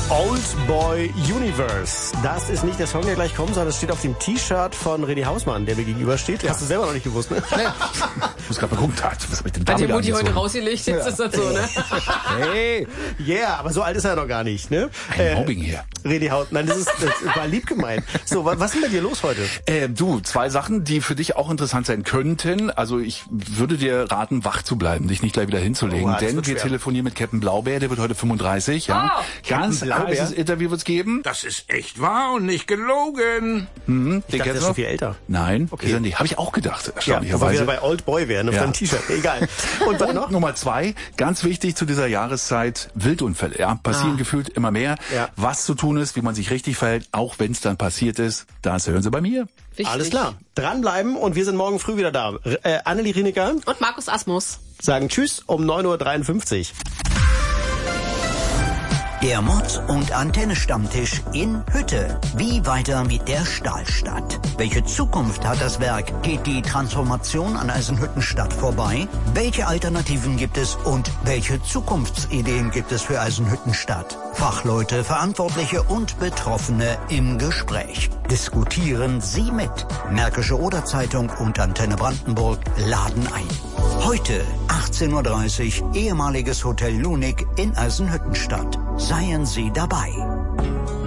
Old Boy Universe. Das ist nicht der Song, der gleich kommt, sondern es steht auf dem T-Shirt von René Hausmann, der mir gegenübersteht. Ja. Hast du selber noch nicht gewusst, ne? Nee. Ich muss gerade mal gucken, was hab ich denn da Hat die wieder Mutti heute angezogen? rausgelegt, jetzt ist das so, ne? Hey, Yeah, aber so alt ist er noch gar nicht, ne? ein Mobbing hier. René Hausmann, das war lieb gemeint. So, was ist denn bei dir los heute? Du, 2 Sachen, die für dich auch interessant sein könnten. Also ich würde dir raten, wach zu bleiben, dich nicht gleich wieder hinzulegen, das denn wird wir schwer. telefonieren mit Captain Blaubeer, der wird heute 35, ja. Oh, Ganz Captain Blaubeer? heißes Interview wird's geben. Das ist echt wahr und nicht gelogen. Den Ich dachte, der kennst ist du? schon viel älter. Nein, Okay. ist er nicht. Habe ich auch gedacht, Ja, wo wir erstaunlicherweise. wieder bei Old Boy wären, auf Ja. deinem T-Shirt. Egal. Und was noch? Nummer 2, ganz wichtig zu dieser Jahreszeit, Wildunfälle. Ja, passieren gefühlt immer mehr. Ja. Was zu tun ist, wie man sich richtig verhält, auch wenn es dann passiert ist, das hören Sie bei mir. wichtig. Alles klar. Dranbleiben und wir sind morgen früh wieder da. Annelie Rinecker Und Markus Asmus. sagen Tschüss um 9:53 Uhr. Der Mod- und Antenne-Stammtisch in Hütte. Wie weiter mit der Stahlstadt? Welche Zukunft hat das Werk? Geht die Transformation an Eisenhüttenstadt vorbei? Welche Alternativen gibt es und welche Zukunftsideen gibt es für Eisenhüttenstadt? Fachleute, Verantwortliche und Betroffene im Gespräch. Diskutieren Sie mit. Märkische Oder-Zeitung und Antenne Brandenburg laden ein. Heute 18:30 Uhr, ehemaliges Hotel Lunik in Eisenhüttenstadt. Seien Sie dabei.